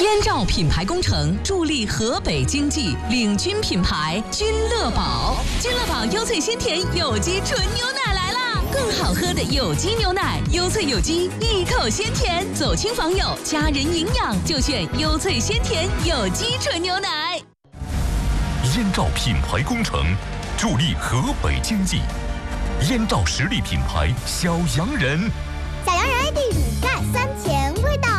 燕赵品牌工程助力河北经济，领军品牌君乐宝。君乐宝优萃鲜甜有机纯牛奶来啦！更好喝的有机牛奶，优萃有机，一口鲜甜。走亲访友，家人营养就选优萃鲜甜有机纯牛奶。 燕赵品牌工程助力河北经济，燕赵实力品牌小洋人。 小洋人第5盖3000味道